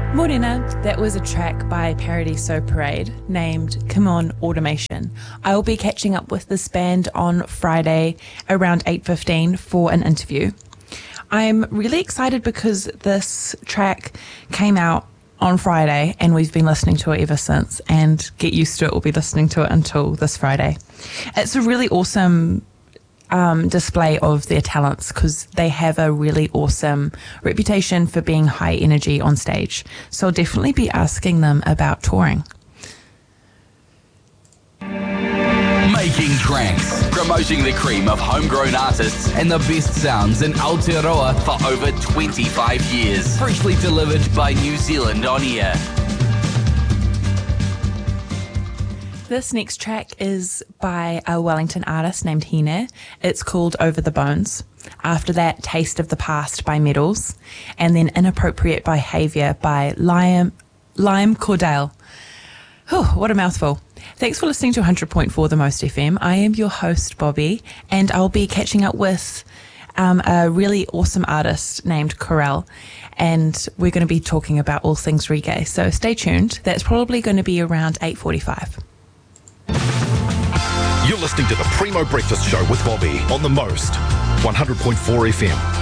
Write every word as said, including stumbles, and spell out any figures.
Morena, that was a track by Paradiso Parade named Come On Automation. I will be catching up with this band on Friday around eight fifteen for an interview. I'm really excited because this track came out on Friday and we've been listening to it ever since, and get used to it, we'll be listening to it until this Friday. It's a really awesome Um, display of their talents because they have a really awesome reputation for being high energy on stage. So I'll definitely be asking them about touring. Making tracks, promoting the cream of homegrown artists and the best sounds in Aotearoa for over twenty-five years. Freshly delivered by New Zealand On Air. This next track is by a Wellington artist named Hine. It's called Over the Bones. After that, Taste of the Past by Medals. And then Inappropriate Behaviour by Lime, Lime Cordale. Whew, what a mouthful. Thanks for listening to one hundred point four The Most F M. I am your host, Bobby, and I'll be catching up with um, a really awesome artist named Corel. And we're going to be talking about all things reggae. So stay tuned. That's probably going to be around eight forty-five. You're listening to the Primo Breakfast Show with Bobby on The Most, one hundred point four F M.